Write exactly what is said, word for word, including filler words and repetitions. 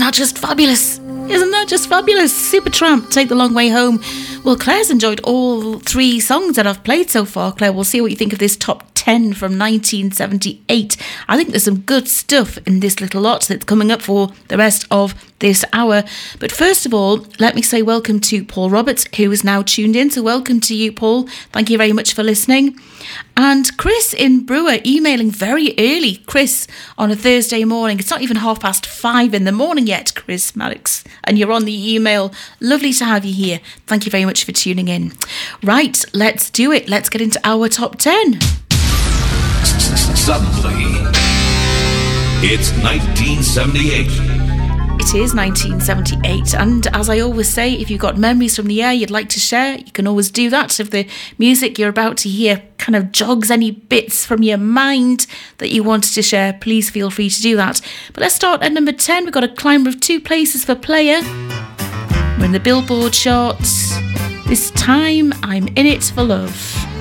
that just fabulous? Isn't that just fabulous? Supertramp, Take the Long Way Home. Well, Claire's enjoyed all three songs that I've played so far. Claire, we'll see what you think of this top ten from nineteen seventy-eight. I think there's some good stuff in this little lot that's coming up for the rest of this hour. But first of all, let me say welcome to Paul Roberts, who is now tuned in. So welcome to you, Paul. Thank you very much for listening. And Chris in Brewer emailing very early. Chris, on a Thursday morning. It's not even half past five in the morning yet, Chris Maddox. And you're on the email. Lovely to have you here. Thank you very much for tuning in. Right, let's do it. Let's get into our top ten. Suddenly, it's nineteen seventy-eight. It is nineteen seventy-eight, and as I always say, if you've got memories from the year you'd like to share, you can always do that. If the music you're about to hear kind of jogs any bits from your mind that you want to share, please feel free to do that. But let's start at number ten. We've got a climber of two places for Player. We're in the Billboard charts. This time, I'm in it for love.